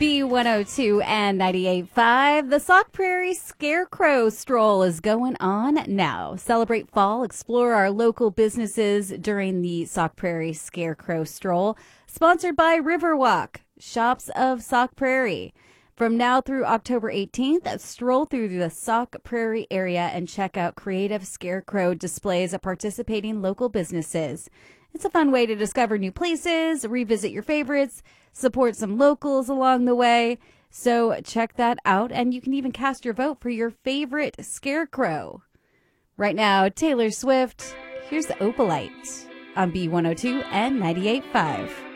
B102 and 98.5. The Sauk Prairie Scarecrow Stroll is going on now. Celebrate fall, explore our local businesses during the Sauk Prairie Scarecrow Stroll, sponsored by Riverwalk, Shops of Sauk Prairie. From now through October 18th, stroll through the Sauk Prairie area and check out creative scarecrow displays at participating local businesses. It's a fun way to discover new places, revisit your favorites, support some locals along the way. So check that out, and you can even cast your vote for your favorite scarecrow. Right now, Taylor Swift, here's Opalite on B102 and 98.5.